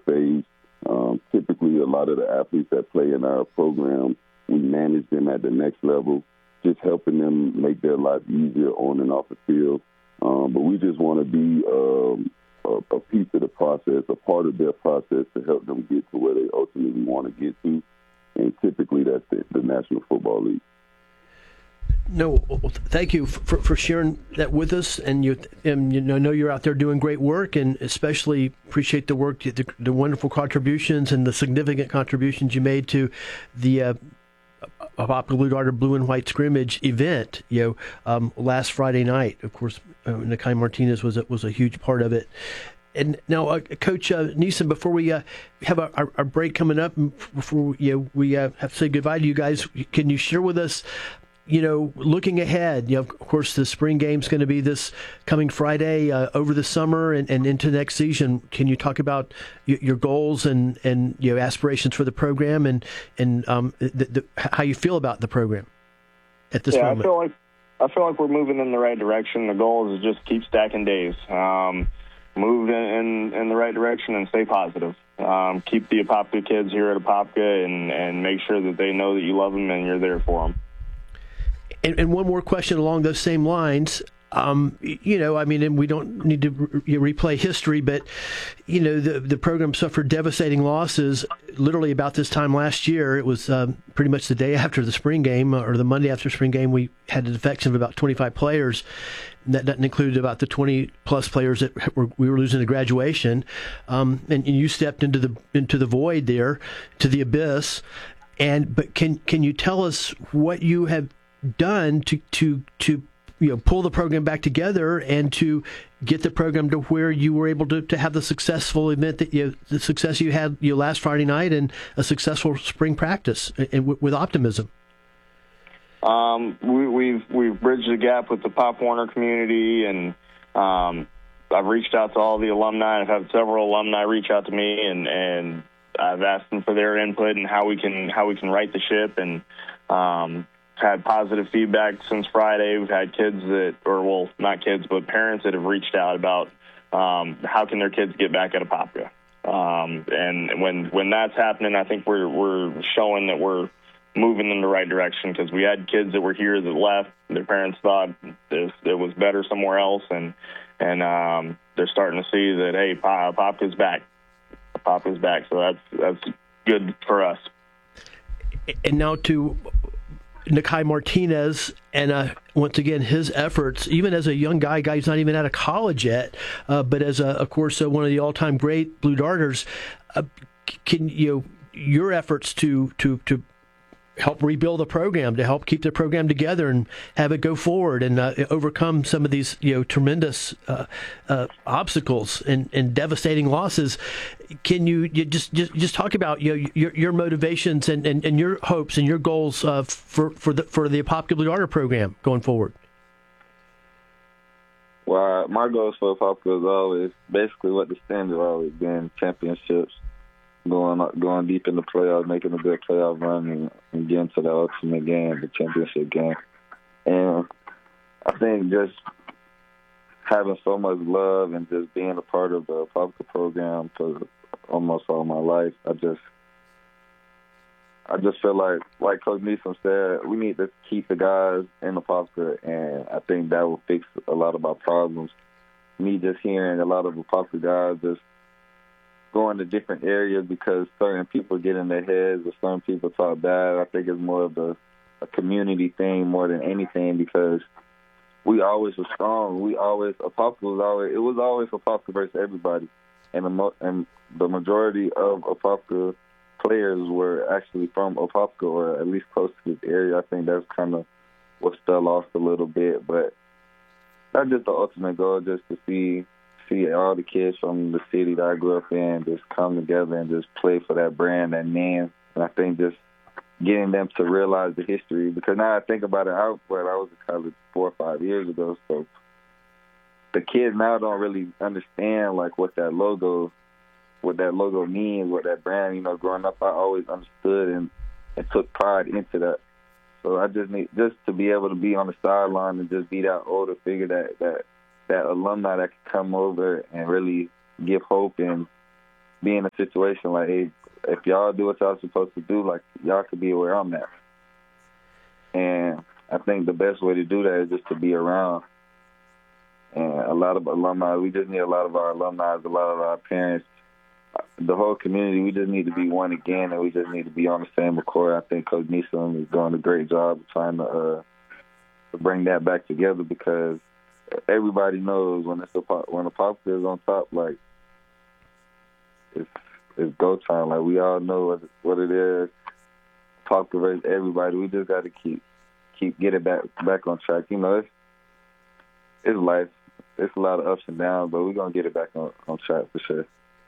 phase. Typically, a lot of the athletes that play in our program, we manage them at the next level, just helping them make their life easier on and off the field. But we just want to be a piece of the process, a part of their process to help them get to where they ultimately want to get to. And typically that's the National Football League. No, thank you for sharing that with us. And I know you're out there doing great work, and especially appreciate the work, the wonderful contributions and the significant contributions you made to the Apopka Blue Darter Blue and White scrimmage event. Last Friday night, of course, Nakai Martinez was a huge part of it. And now, Coach Neeson, before we have our break coming up, before we have to say goodbye to you guys, can you share with us, looking ahead? Of course, the spring game's going to be this coming Friday, over the summer and into next season. Can you talk about your goals and aspirations for the program and how you feel about the program at this moment? I feel like we're moving in the right direction. The goal is just keep stacking days. Move in the right direction and stay positive. Keep the Apopka kids here at Apopka and make sure that they know that you love them and you're there for them. And one more question along those same lines. And we don't need to replay history, but, the program suffered devastating losses literally about this time last year. It was pretty much the day after the spring game, or the Monday after spring game. We had a defection of about 25 players. That doesn't include about the 20-plus players that we were losing to graduation. And you stepped into the void there, to the abyss. But can you tell us what you have done to pull the program back together and to get the program to where you were able to have the successful event that the success you had last Friday night and a successful spring practice and with optimism? We've bridged the gap with the Pop Warner community, and I've reached out to all the alumni. I've had several alumni reach out to me, and I've asked them for their input and how we can right the ship, and had positive feedback since Friday. We've had kids not kids, but parents that have reached out about how can their kids get back at Apopka. And when that's happening, I think we're showing that we're moving in the right direction, because we had kids that were here that left. Their parents thought it was better somewhere else, and they're starting to see that, hey, Apopka's back. Apopka's back, so that's good for us. And now to Nakai Martinez, and once again, his efforts, even as a young guy who's not even out of college yet, but as of course one of the all-time great Blue Darters, can your efforts to help rebuild the program, to help keep the program together and have it go forward and overcome some of these tremendous obstacles and devastating losses. Can you just talk about your motivations and your hopes and your goals for the Apopka Blue Darter program going forward? Well, my goals for Apopka is always basically what the standard always been: championships. Going deep in the playoffs, making a good playoff run, and getting to the ultimate game, the championship game. And I think just having so much love and just being a part of the Apopka program for almost all my life, I just feel like Coach Neeson said, we need to keep the guys in Apopka, and I think that will fix a lot of our problems. Me just hearing a lot of Apopka guys just going to different areas because certain people get in their heads or some people talk bad. I think it's more of a community thing more than anything, because we always were strong. Apopka was always Apopka versus everybody. And the majority of Apopka players were actually from Apopka, or at least close to this area. I think that's kind of what fell off a little bit. But that's just the ultimate goal, just to see all the kids from the city that I grew up in just come together and just play for that brand, that name. And I think just getting them to realize the history, because now I think about it, I was in college 4 or 5 years ago, so the kids now don't really understand like what that logo means, what that brand. Growing up, I always understood and took pride into that. So I just need to be able to be on the sideline and just be that older figure, that alumni that can come over and really give hope and be in a situation like, hey, if y'all do what y'all supposed to do, like, y'all could be where I'm at. And I think the best way to do that is just to be around. And a lot of alumni, we just need a lot of our alumni, a lot of our parents, the whole community, we just need to be one again, and we just need to be on the same accord. I think Coach Neeson is doing a great job of trying to bring that back together, because everybody knows when the Popka is on top, like, it's go time. Like, we all know what it is. Popka versus everybody. We just got to keep get it back on track. You know, it's life. It's a lot of ups and downs, but we're going to get it back on track for sure.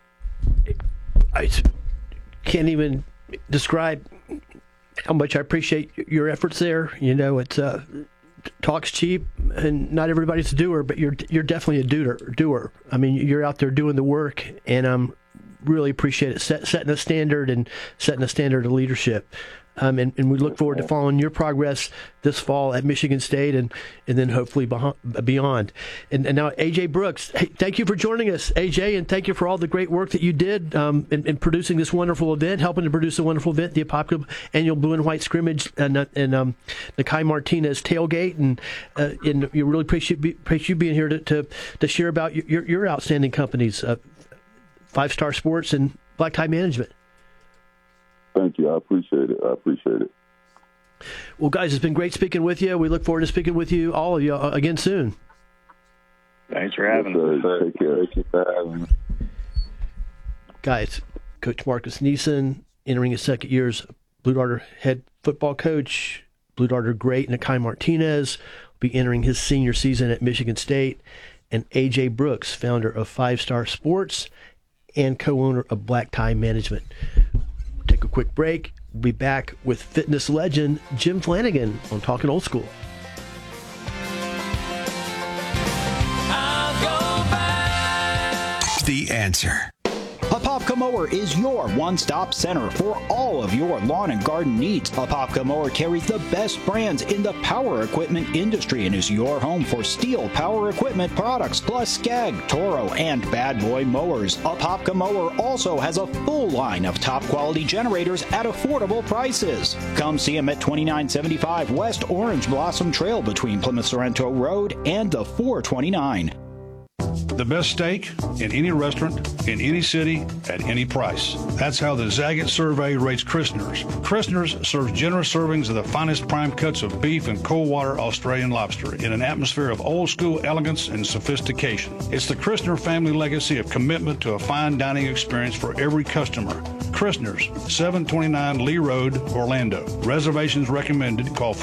I can't even describe how much I appreciate your efforts there. You know, it's talk's cheap, and not everybody's a doer, but you're definitely a doer. I mean, you're out there doing the work, and really appreciate it, setting a standard of leadership. And we look forward to following your progress this fall at Michigan State and then hopefully beyond. And now, A.J. Brooks, hey, thank you for joining us, A.J., and thank you for all the great work that you did in producing this wonderful event, helping to produce a wonderful event, the Apopka Annual Blue and White Scrimmage and the Kai Martinez tailgate. And you really appreciate you being here to share about your outstanding companies, 5 Star Sports and Black Tie Management. Thank you. I appreciate it. Well, guys, it's been great speaking with you. We look forward to speaking with you, all of you, again soon. Thanks for having us. Take care. Thank you for having me. Guys, Coach Marcus Neeson, entering his second year as Blue Darter head football coach. Blue Darter great Nakai Martinez will be entering his senior season at Michigan State. And A.J. Brooks, founder of 5 Star Sports and co-owner of Black Tie Management. Take a quick break. We'll be back with fitness legend Jim Flanagan on Talking Old School. I'll go back. The Answer. Apopka Mower is your one-stop center for all of your lawn and garden needs. Apopka Mower carries the best brands in the power equipment industry and is your home for Steel power equipment products, plus Skag, Toro, and Bad Boy mowers. Apopka Mower also has a full line of top-quality generators at affordable prices. Come see them at 2975 West Orange Blossom Trail between Plymouth Sorrento Road and the 429. The best steak in any restaurant, in any city, at any price. That's how the Zagat survey rates Christner's. Christner's serves generous servings of the finest prime cuts of beef and cold water Australian lobster in an atmosphere of old school elegance and sophistication. It's the Christner family legacy of commitment to a fine dining experience for every customer. Christner's, 729 Lee Road, Orlando. Reservations recommended. Call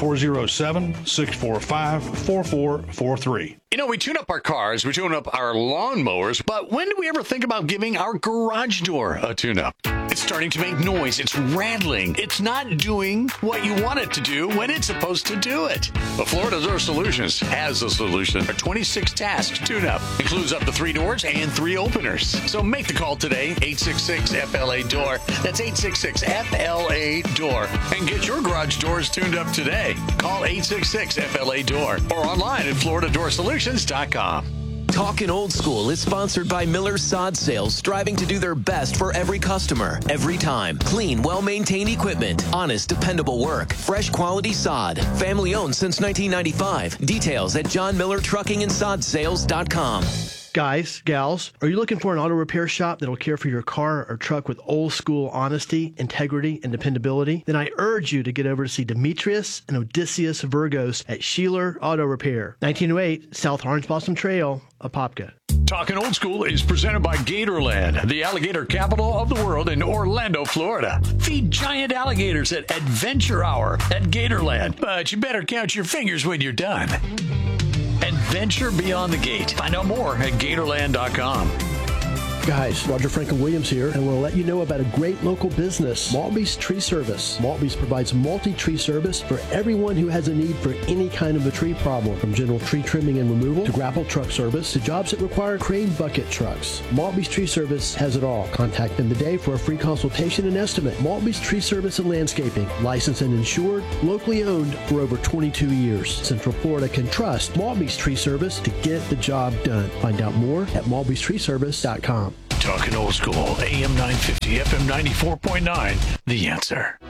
407-645-4443. You know, we tune up our cars, we tune up our lawnmowers, but when do we ever think about giving our garage door a tune-up? It's starting to make noise. It's rattling. It's not doing what you want it to do when it's supposed to do it. But Florida Door Solutions has a solution. A 26-task tune-up includes up to 3 doors and 3 openers. So make the call today, 866-FLA-DOOR. That's 866-FLA-DOOR. And get your garage doors tuned up today. Call 866-FLA-DOOR or online at FloridaDoorSolutions.com. Talkin' Old School is sponsored by Miller Sod Sales, striving to do their best for every customer, every time. Clean, well-maintained equipment, honest, dependable work, fresh quality sod, family owned since 1995. Details at JohnMillerTruckingAndSodSales.com. Guys, gals, are you looking for an auto repair shop that'll care for your car or truck with old school honesty, integrity, and dependability? Then I urge you to get over to see Demetrius and Odysseus Virgos at Sheeler Auto Repair, 1908 South Orange Blossom Trail, Apopka. Talking Old School is presented by Gatorland, the alligator capital of the world in Orlando, Florida. Feed giant alligators at Adventure Hour at Gatorland, but you better count your fingers when you're done. Adventure Beyond the Gate. Find out more at Gatorland.com. Guys, Roger Franklin Williams here, and we'll let you know about a great local business, Maltby's Tree Service. Maltby's provides multi-tree service for everyone who has a need for any kind of a tree problem, from general tree trimming and removal to grapple truck service to jobs that require crane bucket trucks. Maltby's Tree Service has it all. Contact them today for a free consultation and estimate. Maltby's Tree Service and Landscaping, licensed and insured, locally owned for over 22 years. Central Florida can trust Maltby's Tree Service to get the job done. Find out more at malbystreeservice.com. Talking Old School, AM 950, FM 94.9, The Answer.